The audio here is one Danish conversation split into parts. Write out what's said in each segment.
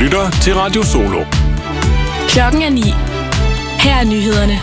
lytter til Radio Solo. Klokken er 9. Her er nyhederne.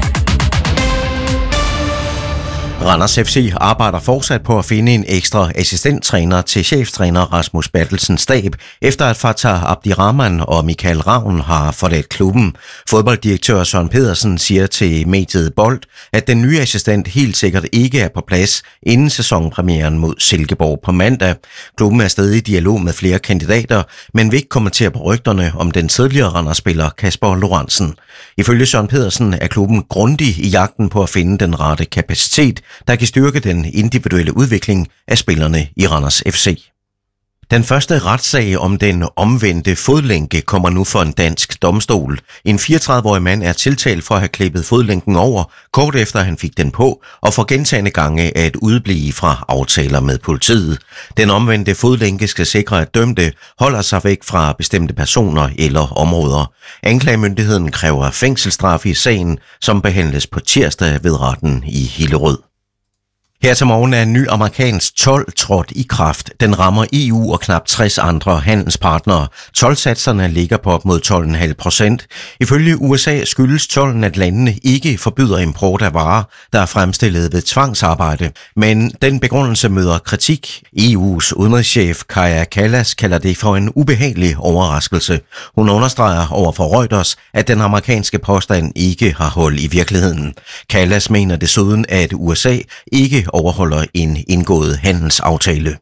Randers FC arbejder fortsat på at finde en ekstra assistenttræner til cheftræner Rasmus Battelsens stab, efter at Fatah Abdirahman og Michael Ravn har forladt klubben. Fodbolddirektør Søren Pedersen siger til mediet Bold, at den nye assistent helt sikkert ikke er på plads inden sæsonpremieren mod Silkeborg på mandag. Klubben er stadig i dialog med flere kandidater, men vil ikke kommentere på rygterne om den tidligere Randers-spiller Kasper Lorentzen. Ifølge Søren Pedersen er klubben grundig i jagten på at finde den rette kapacitet, der kan styrke den individuelle udvikling af spillerne i Randers FC. Den første retssag om den omvendte fodlænke kommer nu for en dansk domstol. En 34-årig mand er tiltalt for at have klippet fodlænken over, kort efter han fik den på, og for gentagne gange at udeblive fra aftaler med politiet. Den omvendte fodlænke skal sikre, at dømte holder sig væk fra bestemte personer eller områder. Anklagemyndigheden kræver fængselsstraf i sagen, som behandles på tirsdag ved retten i Hillerød. Her til morgen er en ny amerikansk told trådt i kraft. Den rammer EU og knap 60 andre handelspartnere. Toldsatserne ligger på op mod 12,5%. Ifølge USA skyldes tolden, at landene ikke forbyder import af varer, der er fremstillet ved tvangsarbejde. Men den begrundelse møder kritik. EU's udenrigschef Kaja Kallas kalder det for en ubehagelig overraskelse. Hun understreger over for Reuters, at den amerikanske påstand ikke har hold i virkeligheden. Kallas mener desuden, at USA ikke overholder en indgået handelsaftale.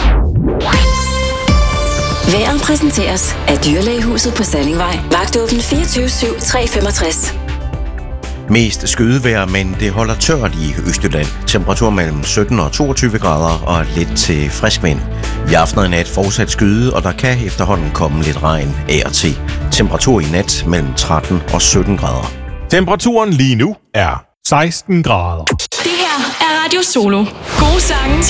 Vejret præsenteres af Dyrlægehuset på Sallingvej. Vagtåben 24/7, 365. Mest skydevejr, men det holder tørt i Østjylland. Temperatur mellem 17 og 22 grader og lidt til frisk vind. I aften og i nat fortsat skyde, og der kan efterhånden komme lidt regn af og til. Temperatur i nat mellem 13 og 17 grader. Temperaturen lige nu er 16 grader. Det her er Radio Solo. Gode sange til